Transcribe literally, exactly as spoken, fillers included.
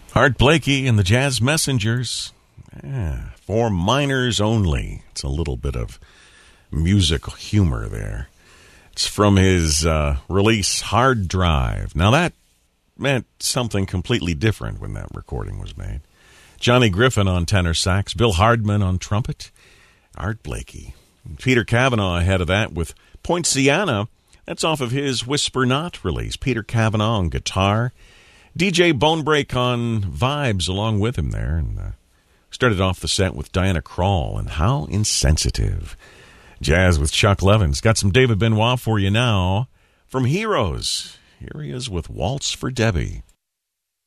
Art Blakey and the Jazz Messengers. Yeah, for minors only. It's a little bit of musical humor there. It's from his uh, release, Hard Drive. Now, that meant something completely different when that recording was made. Johnny Griffin on tenor sax, Bill Hardman on trumpet, Art Blakey. Peter Cavanaugh ahead of that with Poinciana. That's off of his Whisper Not release. Peter Cavanaugh on guitar. D J Bonebreak on vibes along with him there. And uh, started off the set with Diana Krall and How Insensitive. Jazz with Chuck Levins. Got some David Benoit for you now from Heroes. Here he is with Waltz for Debbie.